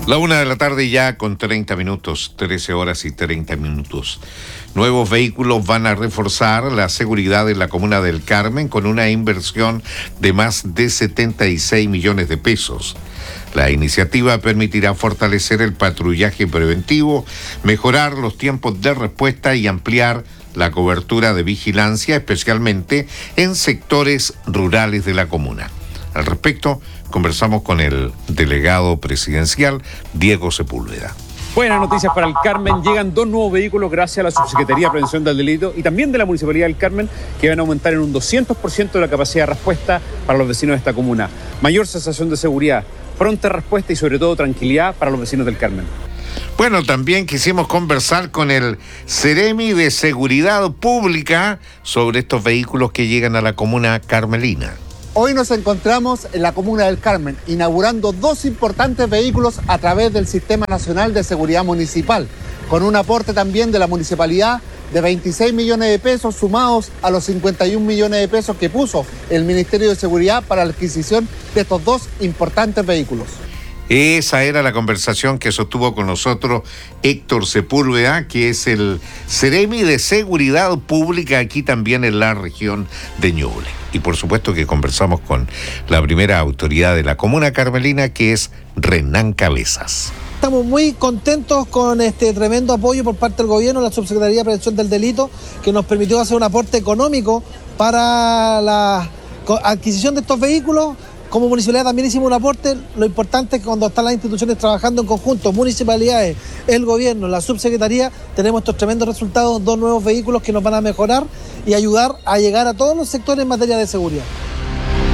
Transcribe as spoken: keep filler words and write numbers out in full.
La una de la tarde ya con treinta minutos, trece horas y treinta minutos. Nuevos vehículos van a reforzar la seguridad en la comuna del Carmen con una inversión de más de setenta y seis millones de pesos. La iniciativa permitirá fortalecer el patrullaje preventivo, mejorar los tiempos de respuesta y ampliar la cobertura de vigilancia, especialmente en sectores rurales de la comuna. Al respecto, conversamos con el delegado presidencial, Diego Sepúlveda. Buenas noticias para el Carmen. Llegan dos nuevos vehículos gracias a la Subsecretaría de Prevención del Delito y también de la Municipalidad del Carmen, que van a aumentar en un doscientos por ciento la capacidad de respuesta para los vecinos de esta comuna. Mayor sensación de seguridad, pronta respuesta y sobre todo tranquilidad para los vecinos del Carmen. Bueno, también quisimos conversar con el Ceremi de Seguridad Pública sobre estos vehículos que llegan a la comuna carmelina. Hoy nos encontramos en la comuna del Carmen, inaugurando dos importantes vehículos a través del Sistema Nacional de Seguridad Municipal, con un aporte también de la municipalidad de veintiséis millones de pesos, sumados a los cincuenta y un millones de pesos que puso el Ministerio de Seguridad para la adquisición de estos dos importantes vehículos. Esa era la conversación que sostuvo con nosotros Héctor Sepúlveda, que es el Ceremi de Seguridad Pública aquí también en la región de Ñuble. Y por supuesto que conversamos con la primera autoridad de la comuna carmelina, que es Renan Cabezas. Estamos muy contentos con este tremendo apoyo por parte del gobierno, la Subsecretaría de Prevención del Delito, que nos permitió hacer un aporte económico para la adquisición de estos vehículos. Como municipalidad también hicimos un aporte. Lo importante es que cuando están las instituciones trabajando en conjunto, municipalidades, el gobierno, la subsecretaría, tenemos estos tremendos resultados, dos nuevos vehículos que nos van a mejorar y ayudar a llegar a todos los sectores en materia de seguridad.